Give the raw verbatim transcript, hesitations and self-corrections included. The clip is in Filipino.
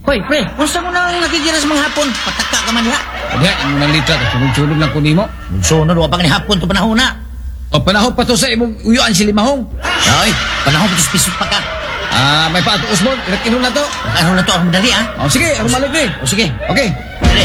Hoy, pre, unsa mo nang nakikira sa mga hapon? Pataka ka man diha. Diha, yung nalita, sunod-sunod lang ko nimo. Sunod, wa pa ni hapon to panahon na. O panahon pa to sa imong uyuan si Limahong. Ay, panahon pa to pisot pa ka. Ah, may paatuos mo, irat na to. Ano na to, ang madali ah. O sige, arumalik ni. O sige. Okay.